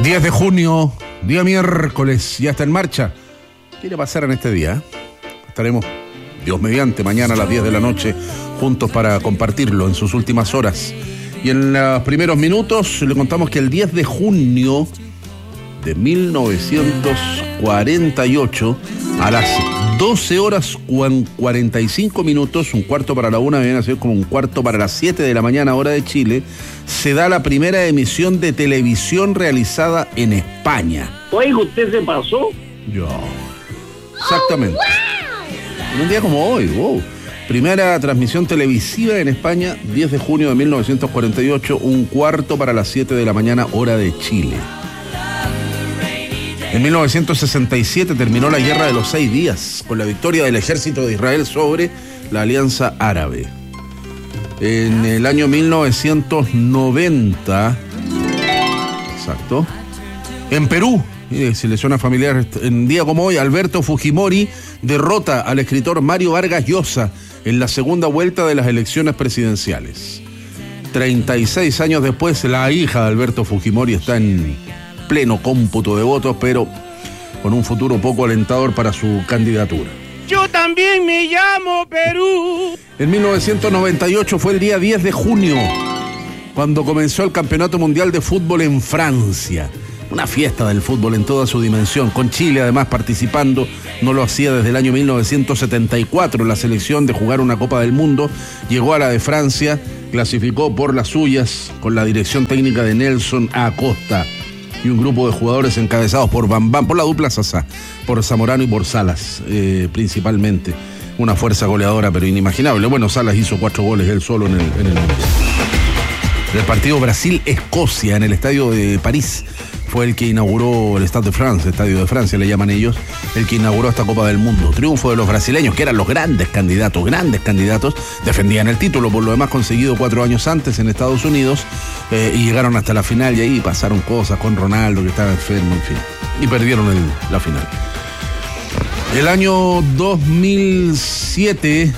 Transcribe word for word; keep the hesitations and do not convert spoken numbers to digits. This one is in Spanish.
diez de junio, día miércoles, ya está en marcha. ¿Qué le pasará en este día? Estaremos, Dios mediante, mañana a las diez de la noche juntos para compartirlo en sus últimas horas. Y en los primeros minutos le contamos que el diez de junio de mil novecientos cuarenta y ocho, a las doce horas cuarenta y cinco minutos, un cuarto para la una, viene a ser como un cuarto para las siete de la mañana, hora de Chile, se da la primera emisión de televisión realizada en España. Oiga, ¿usted se pasó? Yo. Exactamente. En un día como hoy, wow. Primera transmisión televisiva en España, diez de junio de mil novecientos cuarenta y ocho, un cuarto para las siete de la mañana, hora de Chile. En mil novecientos sesenta y siete terminó la Guerra de los Seis Días, con la victoria del ejército de Israel sobre la Alianza Árabe. En el año mil novecientos noventa, exacto, en Perú, mire, si le suena familiar, en un día como hoy, Alberto Fujimori derrota al escritor Mario Vargas Llosa en la segunda vuelta de las elecciones presidenciales. treinta y seis años después, la hija de Alberto Fujimori está en pleno cómputo de votos, pero con un futuro poco alentador para su candidatura. Yo también me llamo Perú. En mil novecientos noventa y ocho fue el día diez de junio, cuando comenzó el Campeonato Mundial de Fútbol en Francia. Una fiesta del fútbol en toda su dimensión, con Chile además participando. No lo hacía desde el año mil novecientos setenta y cuatro, la selección de jugar una Copa del Mundo. Llegó a la de Francia, clasificó por las suyas, con la dirección técnica de Nelson Acosta y un grupo de jugadores encabezados por Bambam, por la dupla Sasá, por Zamorano y por Salas, eh, principalmente. Una fuerza goleadora, pero inimaginable. Bueno, Salas hizo cuatro goles él solo en el, en el Mundial. El partido Brasil-Escocia en el estadio de París fue el que inauguró el Stade de France, estadio de Francia le llaman ellos, el que inauguró esta Copa del Mundo. Triunfo de los brasileños, que eran los grandes candidatos, grandes candidatos, defendían el título, por lo demás conseguido cuatro años antes en Estados Unidos, eh, y llegaron hasta la final, y ahí pasaron cosas con Ronaldo, que estaba enfermo, en fin, y perdieron el, la final. El año dos mil siete...